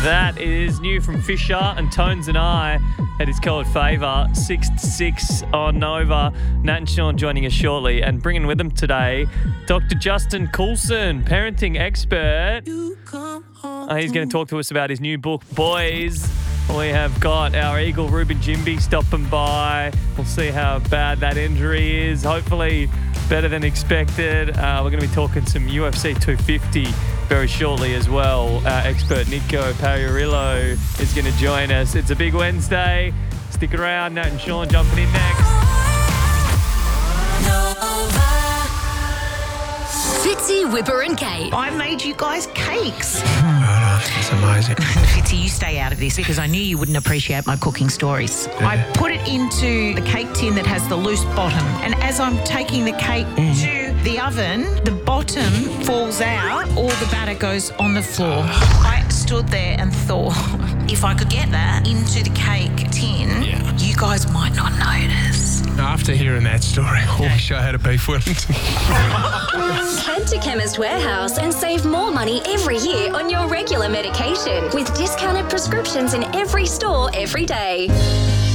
That is new from Fisher and Tones and I. It is Cold Favour, 6 to 6 on Nova. Nat and Sean joining us shortly and bringing with them today Dr. Justin Coulson, parenting expert. He's going to talk to us about his new book, Boys. We have got our Eagle Ruben Jimby stopping by. We'll see how bad that injury is. Hopefully better than expected. We're going to be talking some UFC 250 very shortly as well. Our expert Nico Pariarillo is going to join us. It's a big Wednesday. Stick around. Nat and Sean jumping in next. Fitzy, Whipper and Kate. I made you guys cakes. It's amazing. Fitzy, you stay out of this because I knew you wouldn't appreciate my cooking stories. Yeah. I put it into the cake tin that has the loose bottom, and as I'm taking the cake to the oven, the bottom falls out, all the batter goes on the floor. I stood there and thought, if I could get that into the cake tin, you guys might not notice. After hearing that story, I wish I had a beef Wellington. Head to Chemist Warehouse and save more money every year on your regular medication with discounted prescriptions in every store every day.